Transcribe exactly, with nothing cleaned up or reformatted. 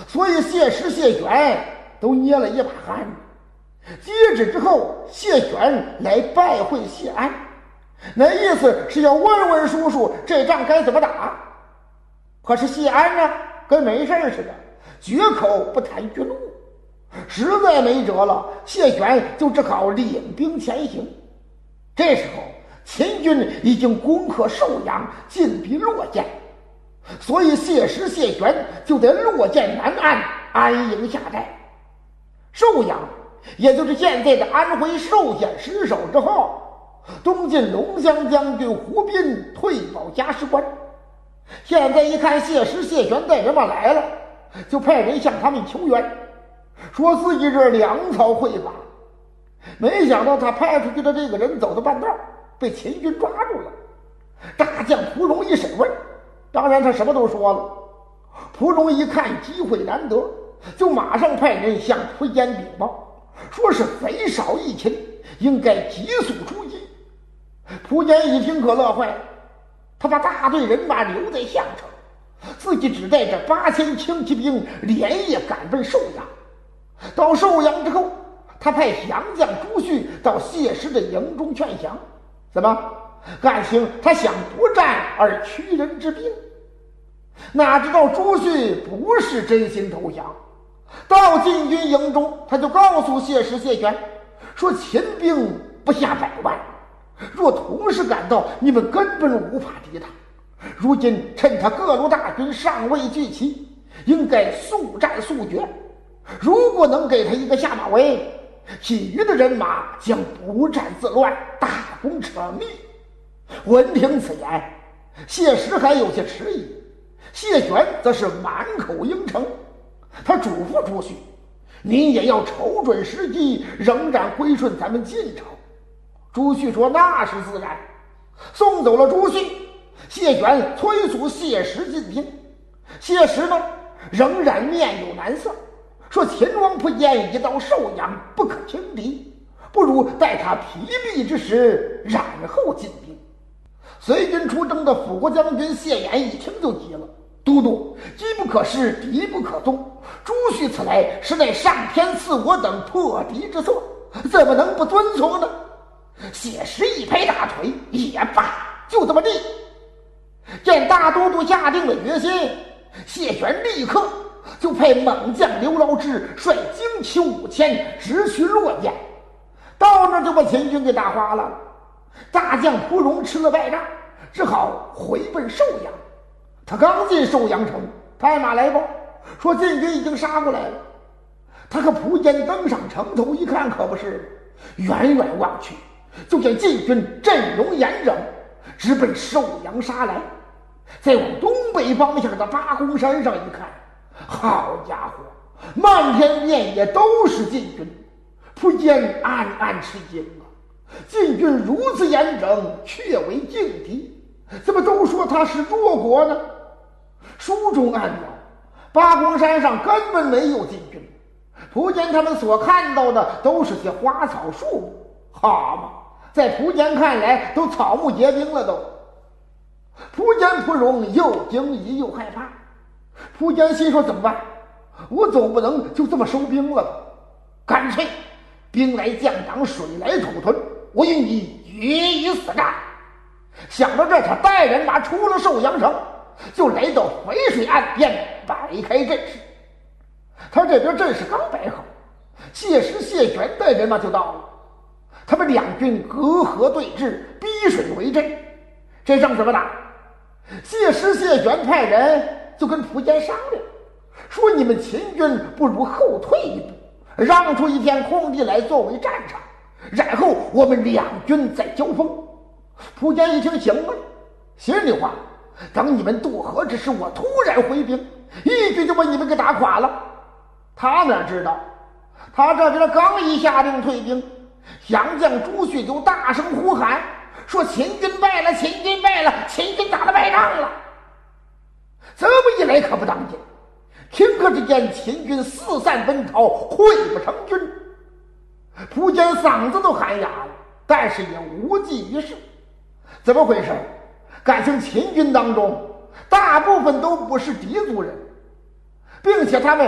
所以谢石谢玄都捏了一把汗。接旨之后，谢玄来拜会谢安，那意思是要问问叔叔这仗该怎么打。可是谢安呢，跟没事似的，绝口不谈军务。实在没辙了，谢玄就只好领兵前行。这时候秦军已经攻克寿阳，进逼洛涧，所以谢石谢玄就在洛涧南岸安营下寨。寿阳也就是现在的安徽寿县失守之后，东晋龙骧将军胡斌退保加士官。现在一看谢石谢玄带人马来了，就派人向他们求援，说自己这粮草匮乏。没想到他派出去的这个人走到半道，被秦军抓住了。大将蒲荣一审问，当然他什么都说了。蒲荣一看机会难得，就马上派人向蒲坚禀报，说是匪少一群，应该急速出击。蒲坚一听可乐坏了，他把大队人马留在项城，自己只带着八千轻骑兵连夜赶奔寿阳。到寿阳之后，他派降将朱旭到谢石的营中劝降，怎么感情他想不战而屈人之兵。哪知道朱旭不是真心投降，到晋军营中，他就告诉谢石谢玄说，秦兵不下百万，若同时赶到，你们根本无法敌他。如今趁他各路大军尚未聚齐，应该速战速决。如果能给他一个下马威，其余的人马将不战自乱，大功成立。闻听此言，谢石还有些迟疑，谢玄则是满口应承。他嘱咐朱旭，您也要瞅准时机，仍然归顺咱们晋朝。朱旭说那是自然。送走了朱旭，谢玄催促谢石进兵。谢石呢，仍然面有难色，说秦王蒲坚已到寿阳，不可轻敌，不如待他疲弊之时，然后进兵。随军出征的辅国将军谢衍一听就急了，都督，机不可失，敌不可纵，朱旭此来实乃上天赐我等破敌之策，怎么能不遵从呢？谢石一拍大腿，也罢，就这么地。见大都督下定了决心，谢玄立刻就派猛将刘牢之率精骑五千直趋洛涧，到那就把秦军给打花了。大将蒲荣吃了败仗，只好回奔寿阳。他刚进寿阳城，派马来报说晋军已经杀过来了。他和蒲坚登上城头一看，可不是，远远望去，就见晋军阵容严整，直奔寿阳杀来。再往东北方向的八公山上一看，好家伙，漫天遍野都是晋军。蒲坚暗暗吃惊啊，晋军如此严整，却为劲敌，怎么都说他是弱国呢？书中暗表，八公山上根本没有晋军，蒲坚他们所看到的都是些花草树木。好嘛，在蒲坚看来都草木皆兵了都。蒲坚蒲荣又惊疑又害怕。蒲坚心说怎么办？我总不能就这么收兵了吧，干脆兵来将挡，水来土屯，我与你决一死战。想到这，他带人马出了寿阳城，就来到淝水岸边摆开阵势。他这边阵势刚摆好，谢石谢玄带人马就到了。他们两军隔河对峙，逼水为阵。这仗怎么打？谢石谢玄派人就跟蒲坚商量，说你们秦军不如后退一步，让出一片空地来作为战场，然后我们两军再交锋。蒲坚一听行啊，心里话，等你们渡河之时，我突然回兵，一举就把你们给打垮了。他哪知道，他这边刚一下令退兵，降将朱旭就大声呼喊，说秦军败了，秦军败了，秦军打了败仗了。这么一来可不当紧，顷刻之间秦军四散奔逃，溃不成军。蒲坚嗓子都喊哑了，但是也无济于事。怎么回事？感情秦军当中大部分都不是狄族人，并且他们